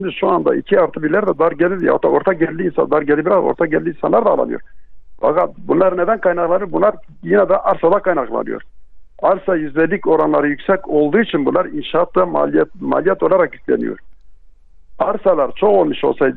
Şimdi şu anda 2+1'ler de dar gelir ya da orta gelirli insan, dar gelir biraz orta gelirli insanlar da alamıyor. Fakat bunlar neden kaynaklanıyor? Bunlar yine de arsada kaynaklanıyor. Arsa yüzdelik oranları yüksek olduğu için bunlar inşaatta maliyet olarak yükleniyor. Arsalar çok olmuş olsaydı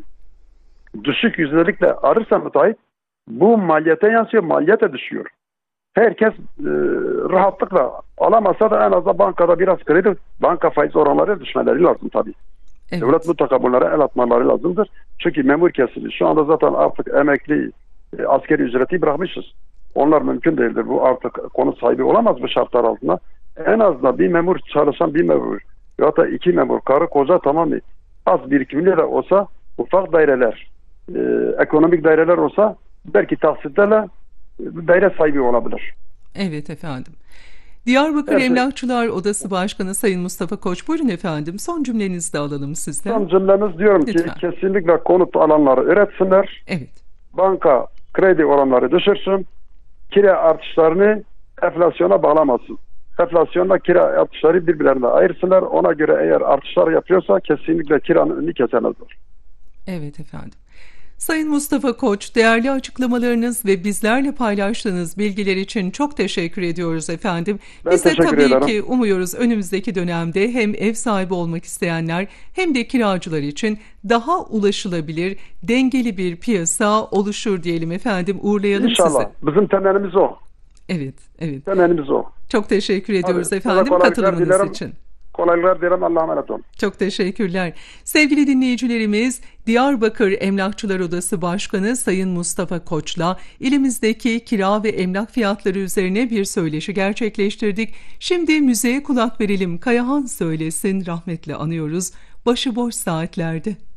düşük yüzdelikle arırsa müteahhit bu maliyete yansıyor, maliyete düşüyor. Herkes rahatlıkla alamasa da en azından bankada biraz kredi, banka faiz oranları düşmeleri lazım tabii. Evet. Devlet mutlaka bunlara el atmaları lazımdır. Çünkü memur kesimi şu anda zaten artık emekli askeri ücreti bırakmışız. Onlar mümkün değildir. Bu artık konut sahibi olamaz bu şartlar altında. En azından bir memur çalışan bir memur ya da 2 memur karı koca tamamı az birikimli de olsa ufak daireler ekonomik daireler olsa belki taksitlerle daire sahibi olabilir. Evet efendim. Diyarbakır Evet. Emlakçılar Odası Başkanı Sayın Mustafa Koç, buyurun efendim. Son cümlenizi de alalım sizden. Son cümlemiz diyorum Lütfen. ki kesinlikle konut alanları üretsinler. Evet. Banka kredi oranları düşürsün. Kira artışlarını enflasyona bağlamasın. Enflasyonla kira artışları birbirlerine ayırsınlar. Ona göre eğer artışlar yapıyorsa kesinlikle kiranın önünü kesemezler. Evet efendim. Sayın Mustafa Koç, değerli açıklamalarınız ve bizlerle paylaştığınız bilgiler için çok teşekkür ediyoruz efendim. Ben Biz de teşekkür tabii ederim. ki umuyoruz önümüzdeki dönemde hem ev sahibi olmak isteyenler hem de kiracılar için daha ulaşılabilir, dengeli bir piyasa oluşur diyelim efendim. Uğurlayalım İnşallah. sizi. Bizim temelimiz o. Evet, evet. Temelimiz o. Çok teşekkür ediyoruz Hadi, efendim kolaylıklar katılımınız dilerim. için. Kolaylıklar dilerim. Allah'a emanet olun. Çok teşekkürler. Sevgili dinleyicilerimiz, Diyarbakır Emlakçılar Odası Başkanı Sayın Mustafa Koç'la ilimizdeki kira ve emlak fiyatları üzerine bir söyleşi gerçekleştirdik. Şimdi müziğe kulak verelim. Kayahan söylesin, rahmetle anıyoruz. Başıboş saatlerde.